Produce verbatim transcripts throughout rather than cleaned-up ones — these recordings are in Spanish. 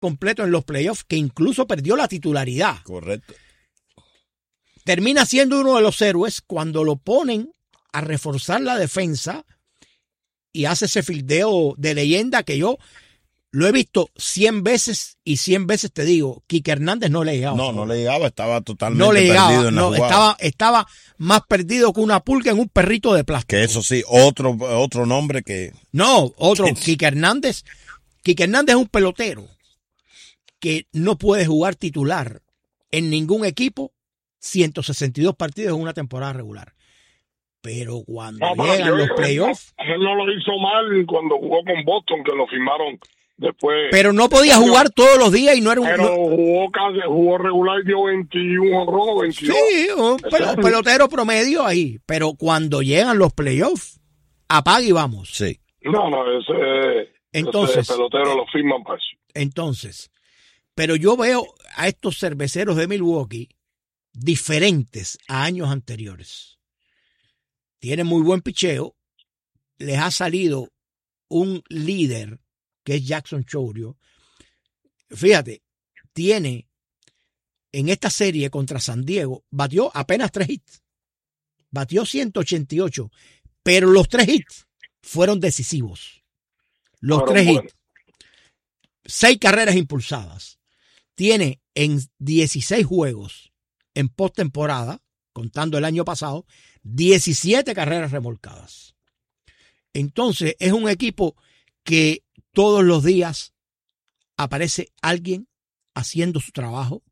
completo en los playoffs, que incluso perdió la titularidad. Correcto. Termina siendo uno de los héroes cuando lo ponen a reforzar la defensa y hace ese fildeo de leyenda que yo lo he visto cien veces y cien veces te digo, Quique Hernández no le llegaba. No, no le llegaba, estaba totalmente no le llegaba, perdido en la no, jugada. estaba, estaba más perdido que una pulga en un perrito de plástico. Que eso sí, otro, otro nombre que... No, otro, Quique Hernández. Quique Hernández es un pelotero que no puede jugar titular en ningún equipo ciento sesenta y dos partidos en una temporada regular. Pero cuando No, pero llegan yo- los playoffs... Él no lo hizo mal cuando jugó con Boston, que lo firmaron después. Pero no podía jugar todos los días y no era un... Pero no- jugó casi, jugó regular y dio veintiuno honrones, veintidós. sí, un pel- pelotero promedio ahí. Pero cuando llegan los playoffs, apaga y vamos. Sí. No, no, ese, Entonces, ese pelotero lo firman para eso. Entonces, pero yo veo a estos cerveceros de Milwaukee diferentes a años anteriores. Tienen muy buen picheo. Les ha salido un líder que es Jackson Chourio. Fíjate, tiene en esta serie contra San Diego, batió apenas tres hits. Batió ciento ochenta y ocho, pero los tres hits fueron decisivos. Los Fueron tres buenos. hits. Seis carreras impulsadas. Tiene en dieciséis juegos en postemporada, contando el año pasado, diecisiete carreras remolcadas. Entonces, es un equipo que todos los días aparece alguien haciendo su trabajo.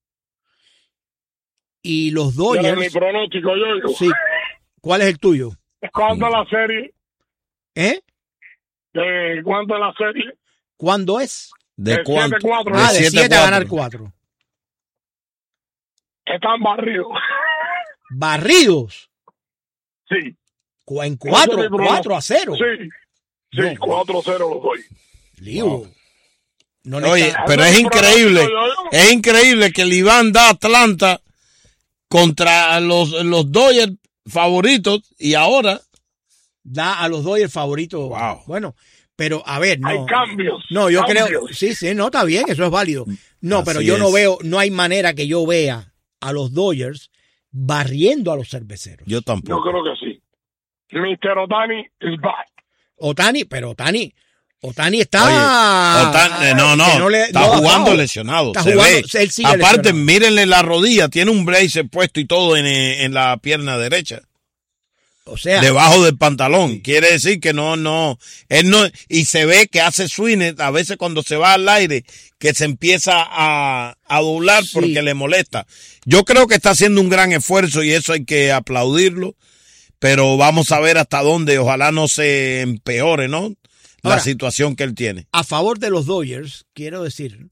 Y los Pero mi Dodgers... pronóstico, yo, yo. Sí. ¿Cuál es el tuyo? ¿Cuánto es la serie? ¿Eh? ¿De ¿Cuánto es la serie? ¿Cuándo es? ¿De De cuánto? siete cuatro. Ah, de siete siete a cuatro. ganar cuatro. Están barridos. Barridos. Sí. Cu- En Ese cuatro, es mi pronóstico. cuatro a cero. Sí. Sí, No. cuatro cero los doy. Lío. Wow. No Oye, necesita- pero Ese es es mi increíble, pronóstico, yo, yo. es increíble que el Iván da Atlanta contra los, los Dodgers favoritos y ahora... da a los Dodgers favoritos. Wow. Bueno, pero a ver, no. Hay cambios. No, yo cambios. creo, sí, sí, no, está bien, eso es válido. No, Así pero yo no es. veo, no hay manera que yo vea a los Dodgers barriendo a los cerveceros. Yo Yo tampoco. creo que sí. mister Otani is back. Otani, pero Otani, Otani está... Oye, Otani- eh, no, no, que le- está no ha jugando bajado. lesionado. Está se jugando, ve. él sigue Aparte, lesionado. mírenle la rodilla, tiene un brace puesto y todo en, en la pierna derecha. O sea, Debajo del pantalón. Quiere decir que no, no, él no, y se ve que hace swing a veces cuando se va al aire, que se empieza a, a doblar Sí. porque le molesta. Yo creo que está haciendo un gran esfuerzo y eso hay que aplaudirlo, pero vamos a ver hasta dónde, ojalá no se empeore, ¿no? La Ahora, situación que él tiene. a favor de los Dodgers, quiero decir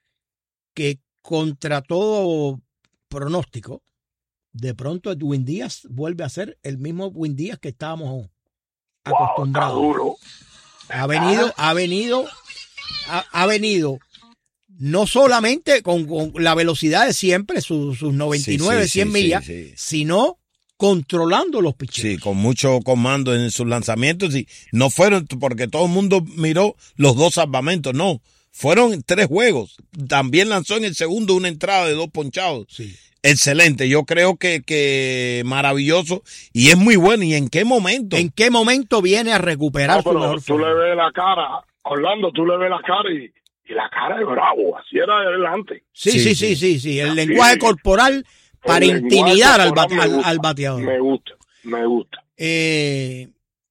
que contra todo pronóstico, de pronto Edwin Díaz vuelve a ser el mismo Edwin Díaz que estábamos Wow, está acostumbrados. duro. Ha venido, ha venido, ha, ha venido no solamente con, con la velocidad de siempre, sus, sus noventa y nueve, Sí, sí, cien sí, millas, sí, sí. sino controlando los picheos. Sí, con mucho comando en sus lanzamientos y no fueron porque todo el mundo miró los dos salvamentos, no, fueron tres juegos. También lanzó en el segundo una entrada de dos ponchados. Sí. Excelente, yo creo que, que maravilloso y es muy bueno. ¿Y en qué momento? ¿En qué momento viene a recuperar No, su pero mejor tú le forma? ves la cara, Orlando, tú le ves la cara y, y la cara de bravo, así era adelante. Sí, sí, Sí, sí, sí. sí, sí, el Sí. lenguaje corporal para El lenguaje intimidar al, corporal bate- me al, gusta, al bateador. Me gusta, me gusta. Eh,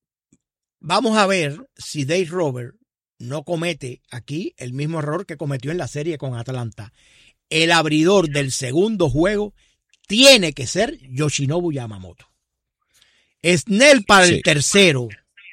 vamos a ver si Dave Roberts no comete aquí el mismo error que cometió en la serie con Atlanta. El abridor del segundo juego tiene que ser Yoshinobu Yamamoto. Snell para Sí. el tercero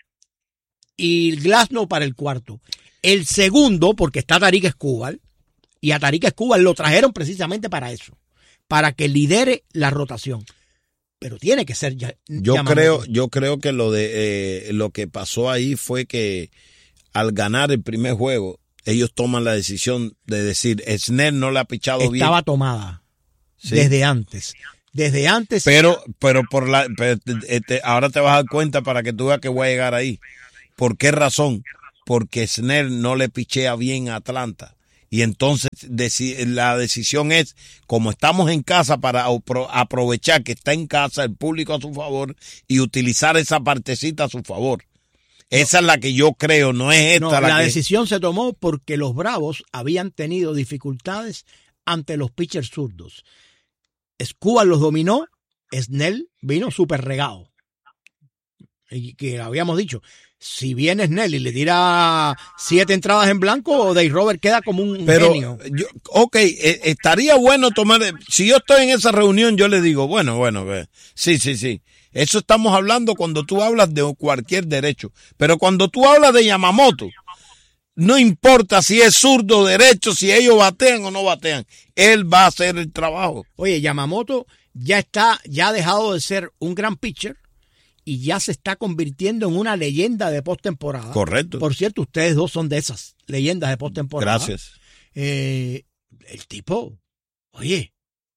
y Glasnow para el cuarto. El segundo, porque está Tarik Skubal, y a Tarik Skubal lo trajeron precisamente para eso, para que lidere la rotación. Pero tiene que ser ya, Yo Yamamoto. creo, yo creo que lo de eh, lo que pasó ahí fue que al ganar el primer juego, ellos toman la decisión de decir, Snell no le ha pichado bien. Estaba tomada Sí. desde antes. Desde antes. Pero, pero por la, pero, este, ahora te vas a dar cuenta para que tú veas que voy a llegar ahí. ¿Por qué razón? Porque Snell no le pichea bien a Atlanta. Y entonces deci- la decisión es, como estamos en casa, para apro- aprovechar que está en casa el público a su favor y utilizar esa partecita a su favor. Esa es la que yo creo, no es esta No, la, la que... decisión se tomó porque los Bravos habían tenido dificultades ante los pitchers zurdos. Escobar los dominó, Snell vino súper regado. Y que habíamos dicho, si viene Snell y le tira siete entradas en blanco, Dave Robert queda como un Pero, genio. yo, ok, eh, estaría bueno tomar, si yo estoy en esa reunión, yo le digo, bueno, bueno, eh, sí, sí, sí. Eso estamos hablando cuando tú hablas de cualquier derecho. Pero cuando tú hablas de Yamamoto, no importa si es zurdo o derecho, si ellos batean o no batean, él va a hacer el trabajo. Oye, Yamamoto ya está, ya ha dejado de ser un gran pitcher y ya se está convirtiendo en una leyenda de postemporada. Correcto. Por cierto, ustedes dos son de esas leyendas de postemporada. Gracias. Eh, el tipo, oye,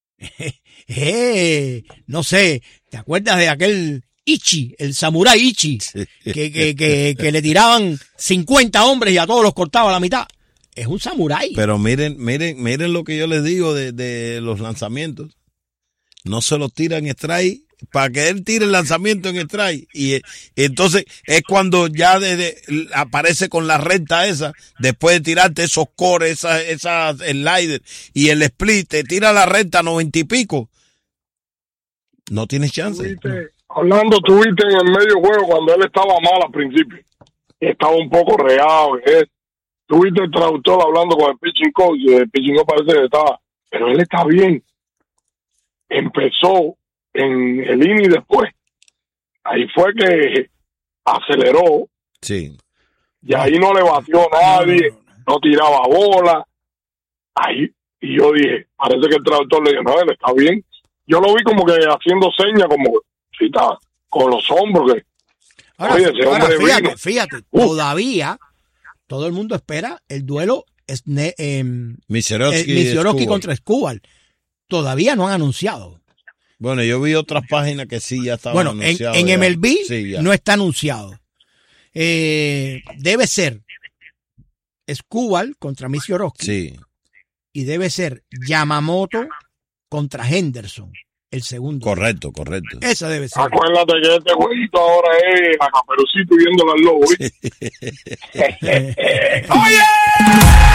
eh, no sé, ¿te acuerdas de aquel Ichi, el samurái Ichi, Sí. que, que, que, que le tiraban cincuenta hombres y a todos los cortaba a la mitad? Es un samurái. Pero miren, miren, miren lo que yo les digo de, de los lanzamientos. No se los tiran en strike para que él tire el lanzamiento en strike. Y, y entonces es cuando ya de, de, aparece con la recta esa, después de tirarte esos cores, esas, esas sliders y el split, te tira la recta noventa y pico. No tienes chance. Tuviste, Orlando, tuviste en el medio juego cuando él estaba mal al principio. Estaba un poco regado. ¿eh? Tuviste el traductor hablando con el pitching coach. El pitching coach parece que estaba, pero él está bien. Empezó en el inning después. Ahí fue que aceleró. Sí. Y ahí no le batió nadie. No, no, no. No tiraba bola. Ahí, y yo dije, parece que el traductor le dijo, no, él está bien. Yo lo vi como que haciendo señas, como si está con los hombros. Que, Ahora, oye, ese ahora hombre fíjate, vino. fíjate, Uh. todavía todo el mundo espera el duelo Sne- eh, Miserovsky eh, Miserovsky Escobar. contra Escobar. Todavía no han anunciado. Bueno, yo vi otras páginas que sí ya estaban Bueno, en, anunciados. en ya. M L B Sí, ya. no está anunciado. Eh, debe ser Escobar contra Miserovsky Sí. y debe ser Yamamoto contra Henderson, el segundo. Correcto, correcto. Esa debe ser. Acuérdate que este jueguito ahora es a Caperucito viéndole al lobo. ¿viste? Eh, ¡Oye!